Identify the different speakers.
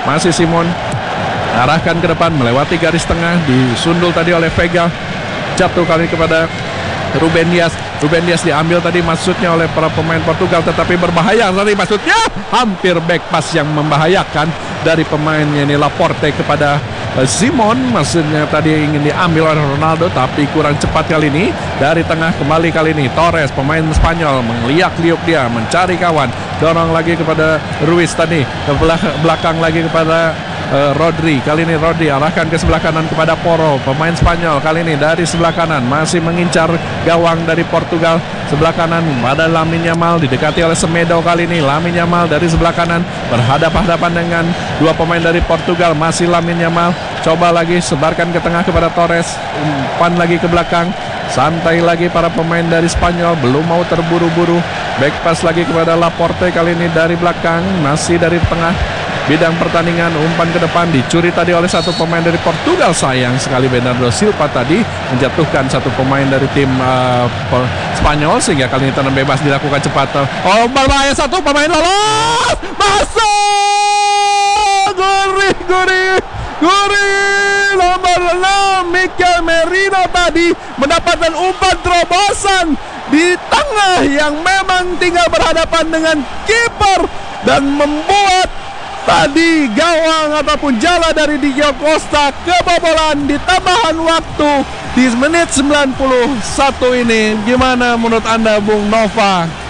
Speaker 1: Masih Simon, arahkan ke depan melewati garis tengah, disundul tadi oleh Vega, jatuh kali kepada Ruben Dias. Ruben Dias diambil tadi maksudnya oleh para pemain Portugal, tetapi berbahaya tadi maksudnya, hampir back pass yang membahayakan dari pemainnya ini Laporte kepada Simon. Maksudnya tadi ingin diambil oleh Ronaldo tapi kurang cepat kali ini. Dari tengah kembali kali ini Torres, pemain Spanyol, meliuk-liuk dia mencari kawan, dorong lagi kepada Ruiz tadi, ke belakang lagi kepada Rodri. Kali ini Rodri arahkan ke sebelah kanan kepada Porro, pemain Spanyol. Kali ini dari sebelah kanan masih mengincar gawang dari Portugal. Sebelah kanan pada Lamine Yamal, didekati oleh Semedo. Kali ini Lamine Yamal dari sebelah kanan berhadapan-hadapan dengan dua pemain dari Portugal. Masih Lamine Yamal, coba lagi sebarkan ke tengah kepada Torres, umpan lagi ke belakang. Santai lagi para pemain dari Spanyol, belum mau terburu-buru. Back pass lagi kepada Laporte, kali ini dari belakang, masih dari tengah bidang pertandingan. Umpan ke depan dicuri tadi oleh satu pemain dari Portugal. Sayang sekali Bernardo Silva tadi menjatuhkan satu pemain dari tim Spanyol, sehingga kali ini tendangan bebas dilakukan cepat. Oh, berbahaya, satu pemain lolos, masuk, gurih nomor 6 Mikel Merino tadi mendapatkan umpan terobosan di tengah yang memang tinggal berhadapan dengan kiper dan membuat tadi gawang ataupun jala dari Diego Costa kebobolan di tambahan waktu di menit 91 ini. Gimana menurut Anda Bung Nova?